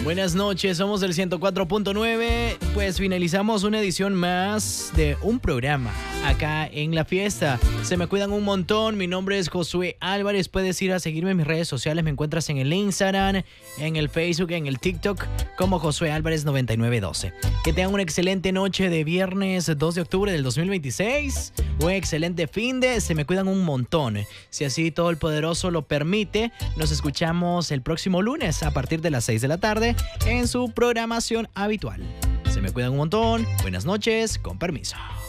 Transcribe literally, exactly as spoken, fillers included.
Buenas noches, somos del ciento cuatro punto nueve. Pues finalizamos una edición más de un programa acá en La Fiesta. Se me cuidan un montón. Mi nombre es Josué Álvarez. Puedes ir a seguirme en mis redes sociales. Me encuentras en el Instagram, en el Facebook, en el TikTok como Josué Álvarez noventa y nueve doce. Que tengan una excelente noche de viernes dos de octubre del dos mil veintiséis. Un excelente fin de. Se me cuidan un montón. Si así todo el poderoso lo permite, nos escuchamos el próximo lunes a partir de las seis de la tarde en su programación habitual. Se me cuidan un montón. Buenas noches, con permiso.